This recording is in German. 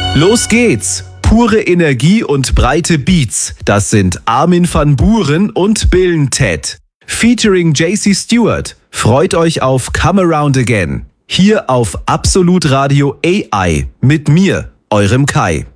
Los geht's! Pure Energie und breite Beats. Das sind Armin van Buuren und Bill Ted. Featuring JC Stewart. Freut euch auf Come Around Again. Hier auf Absolut Radio AI. Mit mir, eurem Kai.